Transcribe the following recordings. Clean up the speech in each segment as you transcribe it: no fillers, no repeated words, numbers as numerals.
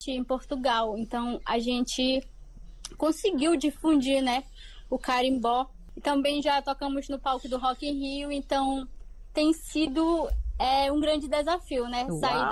em Portugal. Então, a gente conseguiu difundir, né, o carimbó. E também já tocamos no palco do Rock in Rio, então tem sido um grande desafio, né?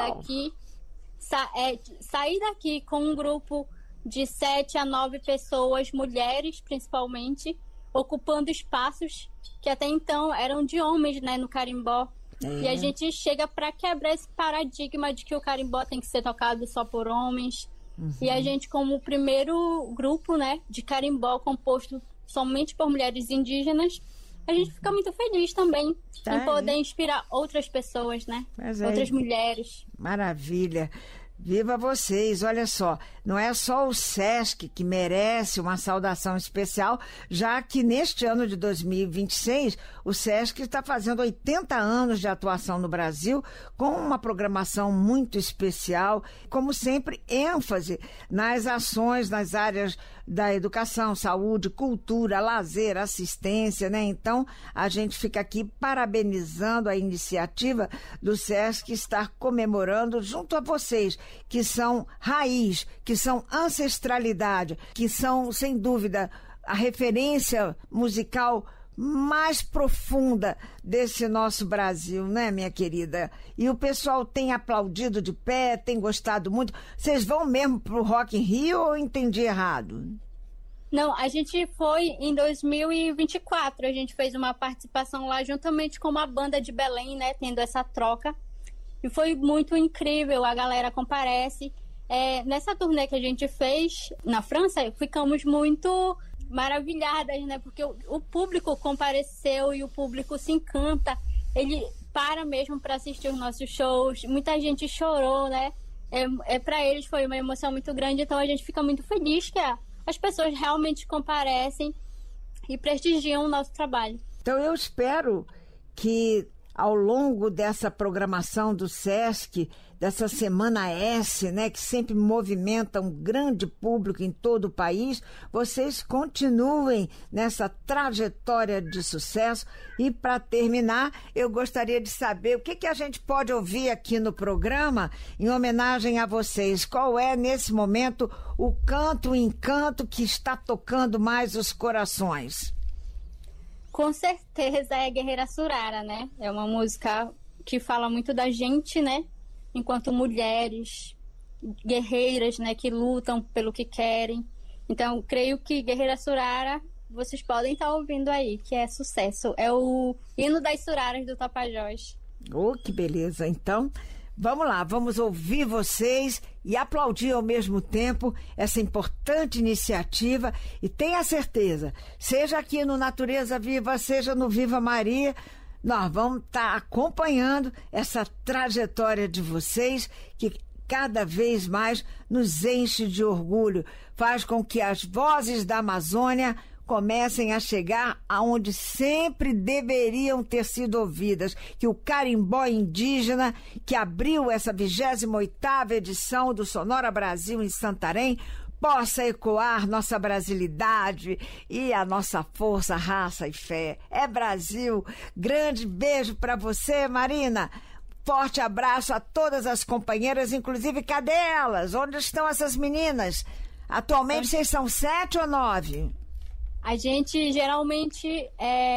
Sair daqui com um grupo de 7 a 9 pessoas, mulheres principalmente, ocupando espaços que até então eram de homens, né, no carimbó. E a gente chega para quebrar esse paradigma de que o carimbó tem que ser tocado só por homens. E a gente, como o primeiro grupo, né, de carimbó composto somente por mulheres indígenas, a gente fica muito feliz também em poder inspirar outras pessoas, né? Outras mulheres. Maravilha. Viva vocês, olha só, não é só o Sesc que merece uma saudação especial, já que neste ano de 2026, o Sesc está fazendo 80 anos de atuação no Brasil, com uma programação muito especial, como sempre, ênfase nas ações nas áreas da educação, saúde, cultura, lazer, assistência, né? Então, a gente fica aqui parabenizando a iniciativa do Sesc estar comemorando junto a vocês, que são raiz, que são ancestralidade, que são, sem dúvida, a referência musical mais profunda desse nosso Brasil, né, minha querida? E o pessoal tem aplaudido de pé, tem gostado muito. Vocês vão mesmo pro Rock in Rio ou eu entendi errado? Não, a gente foi em 2024, a gente fez uma participação lá juntamente com uma banda de Belém, né, tendo essa troca. E foi muito incrível, a galera comparece. Nessa turnê que a gente fez na França, ficamos muito maravilhadas, né? Porque o público compareceu e o público se encanta. Ele para mesmo para assistir os nossos shows. Muita gente chorou, né? Para eles foi uma emoção muito grande. Então a gente fica muito feliz que as pessoas realmente comparecem e prestigiam o nosso trabalho. Então eu espero que ao longo dessa programação do Sesc, dessa Semana S, né, que sempre movimenta um grande público em todo o país, vocês continuem nessa trajetória de sucesso. E para terminar, eu gostaria de saber o que a gente pode ouvir aqui no programa em homenagem a vocês. Qual é, nesse momento, o canto, o encanto que está tocando mais os corações? Com certeza é Guerreira Surara, né? É uma música que fala muito da gente, né? Enquanto mulheres, guerreiras, né? Que lutam pelo que querem. Então, creio que Guerreira Surara, vocês podem estar ouvindo aí, que é sucesso. É o hino das Suraras do Tapajós. Oh, que beleza! Então, vamos lá, vamos ouvir vocês e aplaudir ao mesmo tempo essa importante iniciativa. E tenha certeza, seja aqui no Natureza Viva, seja no Viva Maria, nós vamos estar acompanhando essa trajetória de vocês, que cada vez mais nos enche de orgulho, faz com que as vozes da Amazônia comecem a chegar aonde sempre deveriam ter sido ouvidas, que o carimbó indígena, que abriu essa 28ª edição do Sonora Brasil em Santarém, possa ecoar nossa brasilidade e a nossa força, raça e fé. É Brasil! Grande beijo para você, Marina! Forte abraço a todas as companheiras, inclusive, cadê elas? Onde estão essas meninas? Atualmente vocês são 7 ou 9? A gente geralmente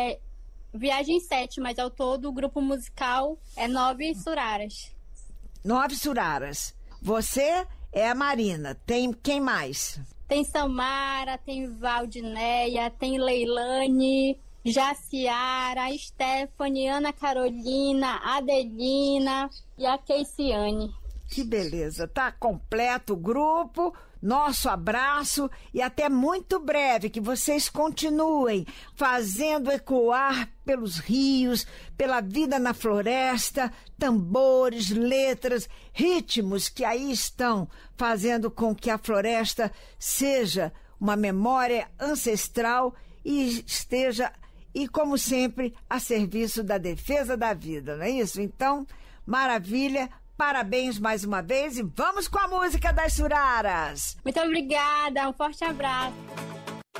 viaja em 7, mas ao todo o grupo musical é 9 suraras. 9 suraras. Você é a Marina. Tem quem mais? Tem Samara, tem Valdinéia, tem Leilane, Jaciara, Stephanie, Ana Carolina, Adelina e a Keiciane. Que beleza, tá completo o grupo, nosso abraço e até muito breve, que vocês continuem fazendo ecoar pelos rios, pela vida na floresta, tambores, letras, ritmos que aí estão fazendo com que a floresta seja uma memória ancestral e esteja, e como sempre, a serviço da defesa da vida, não é isso? Então, maravilha! Parabéns mais uma vez e vamos com a música das Suraras. Muito obrigada, um forte abraço.